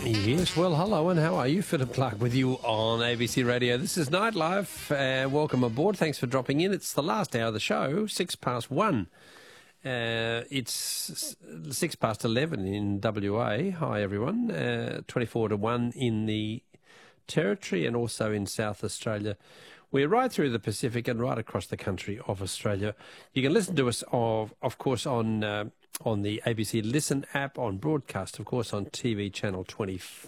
Yes, well, hello, and how are you? Philip Clark with you on ABC Radio. This is Nightlife. Welcome aboard. Thanks for dropping in. It's the last hour of the show, 1:06. It's 11 in WA. Hi, everyone. 24 to 1 in the Territory and also in South Australia. We're right through the Pacific and right across the country of Australia. You can listen to us, of course, on the ABC Listen app, on broadcast, of course, on TV channel 24.